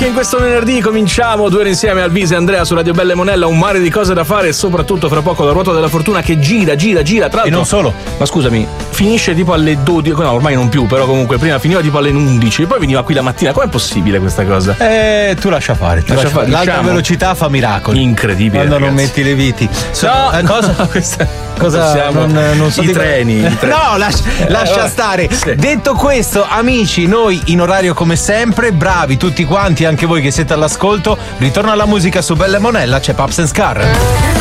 In questo venerdì cominciamo 2 ore insieme Alvise e Andrea su Radio Belle Monella, un mare di cose da fare e soprattutto fra poco la ruota della fortuna che gira, tra l'altro. E non solo. Ma scusami, finisce tipo alle 12, no ormai non più, però comunque prima finiva tipo alle 11 e poi veniva qui la mattina. Com'è possibile questa cosa? Tu lascia fare. Diciamo. L'alta velocità fa miracoli. Incredibile. Quando ragazzi. non metti le viti. Cosa? Non so. I treni. No, lascia stare. Sì. Detto questo, amici, noi in orario come sempre, bravi tutti quanti, anche voi che siete all'ascolto. Ritorno alla musica su Belle Monella, c'è Paps and Scar.